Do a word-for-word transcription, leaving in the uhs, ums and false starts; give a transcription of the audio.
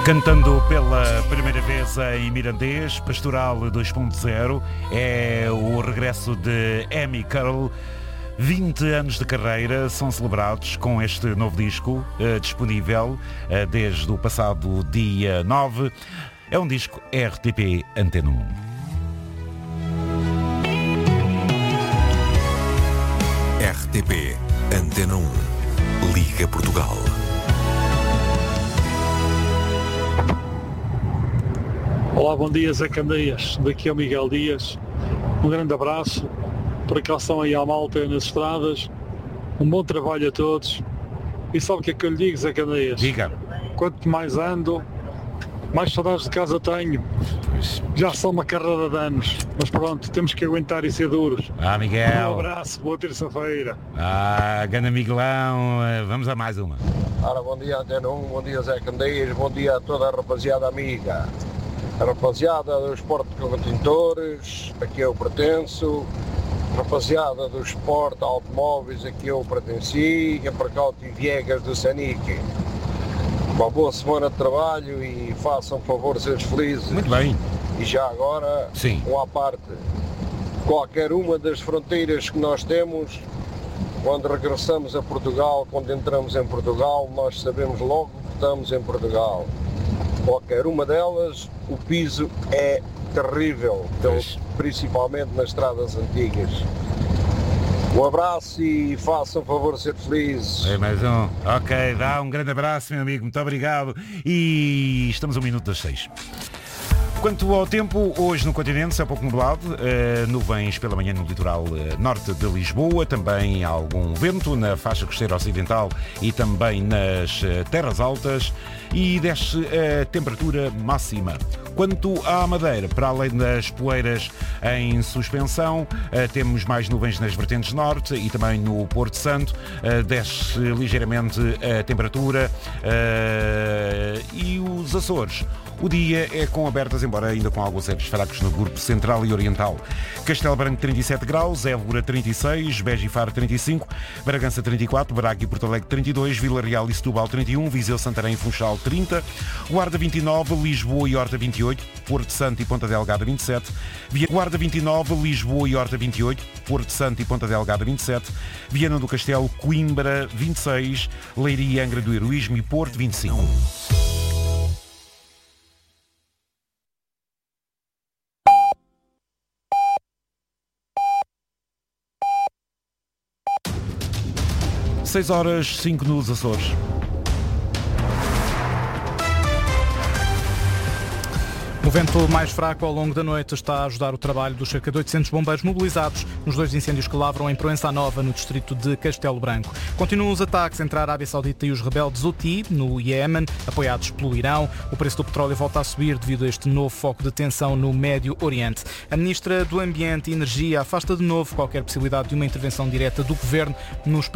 Cantando pela primeira vez em mirandês, Pastoral dois ponto zero, é o regresso de Amy Curl. vinte anos de carreira são celebrados com este novo disco, eh, disponível eh, desde o passado dia nove. É um disco R T P Antena um. R T P Antena um. Liga Portugal. Olá, bom dia, Zé Candeias. Daqui é o Miguel Dias. Um grande abraço. Precaução aí à malta nas estradas. Um bom trabalho a todos. E sabe o que é que eu lhe digo, Zé Candeias? Diga. Quanto mais ando, mais saudades de casa tenho. Já são uma carreira de anos. Mas pronto, temos que aguentar e ser duros. Ah, Miguel. Um abraço, boa terça-feira. Ah, ganda Miguelão. Vamos a mais uma. Ora, bom dia Antena um, bom dia Zé Candeias, bom dia a toda a rapaziada amiga. A rapaziada do Esporte de Contentores, aqui eu pertenço. Rapaziada do Esporte Automóveis, aqui eu pertenci. E a Percauto e Viegas do Sanique. Uma boa semana de trabalho e façam favor de seres felizes. Muito bem. E já agora, Sim. um à parte, qualquer uma das fronteiras que nós temos, quando regressamos a Portugal, quando entramos em Portugal, nós sabemos logo que estamos em Portugal. Qualquer uma delas, o piso é terrível, então, principalmente nas estradas antigas. Um abraço e façam favor de ser felizes. É mais um. Ok, dá um grande abraço, meu amigo. Muito obrigado. E estamos a um minuto das seis. Quanto ao tempo, hoje no continente, céu pouco nublado, uh, nuvens pela manhã no litoral uh, norte de Lisboa, também algum vento na faixa costeira ocidental e também nas uh, terras altas, e desce a temperatura máxima. Quanto à Madeira, para além das poeiras em suspensão, uh, temos mais nuvens nas vertentes norte e também no Porto Santo, uh, desce ligeiramente a temperatura, uh, e os Açores. O dia é com abertas, embora ainda com alguns aires fracos no grupo central e oriental. Castelo Branco trinta e sete graus, Évora trinta e seis, Beja e Faro trinta e cinco, Bragança trinta e quatro, Braga e Porto Alegre trinta e dois, Vila Real e Setúbal trinta e um, Viseu, Santarém e Funchal trinta, Guarda vinte e nove, Lisboa e Horta vinte e oito, Porto Santo e Ponta Delgada vinte e sete, Guarda vinte e nove, Lisboa e Horta vinte e oito, Porto Santo e Ponta Delgada vinte e sete, Viana do Castelo, Coimbra vinte e seis, Leiria, Angra do Heroísmo e Porto vinte e cinco. seis horas, cinco nos Açores. O vento mais fraco ao longo da noite está a ajudar o trabalho dos cerca de oitocentos bombeiros mobilizados nos dois incêndios que lavram em Proença Nova, no distrito de Castelo Branco. Continuam os ataques entre a Arábia Saudita e os rebeldes Houthi, no Iémen, apoiados pelo Irão. O preço do petróleo volta a subir devido a este novo foco de tensão no Médio Oriente. A Ministra do Ambiente e Energia afasta de novo qualquer possibilidade de uma intervenção direta do Governo nos